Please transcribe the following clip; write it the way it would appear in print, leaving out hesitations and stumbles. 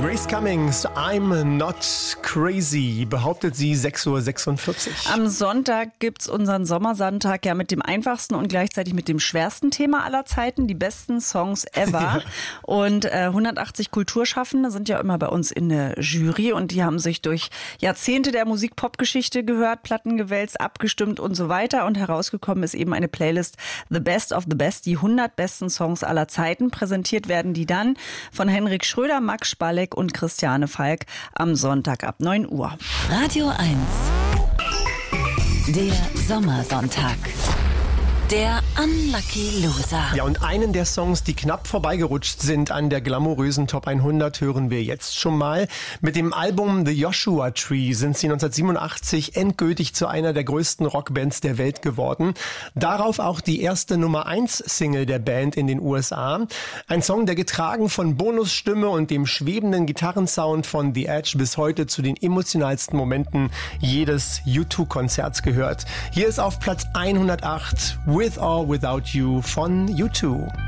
Grace Cummings, I'm not crazy, behauptet sie 6:46 Uhr. Am Sonntag gibt's unseren Sommersonntag ja mit dem einfachsten und gleichzeitig mit dem schwersten Thema aller Zeiten, die besten Songs ever. Ja. Und 180 Kulturschaffende sind ja immer bei uns in der Jury und die haben sich durch Jahrzehnte der Musik-Pop-Geschichte gehört, Platten gewälzt, abgestimmt und so weiter. Und herausgekommen ist eben eine Playlist The Best of the Best, die 100 besten Songs aller Zeiten. Präsentiert werden die dann von Henrik Schröder, Max Spalleck und Christiane Falk am Sonntag ab 9 Uhr. Radio 1. Der Sommersonntag. Der Unlucky Loser. Ja, und einen der Songs, die knapp vorbeigerutscht sind an der glamourösen Top 100, hören wir jetzt schon mal. Mit dem Album The Joshua Tree sind sie 1987 endgültig zu einer der größten Rockbands der Welt geworden. Darauf auch die erste Nummer-1-Single der Band in den USA. Ein Song, der getragen von Bonusstimme und dem schwebenden Gitarrensound von The Edge bis heute zu den emotionalsten Momenten jedes U2-Konzerts gehört. Hier ist auf Platz 108 With or Without You von U2.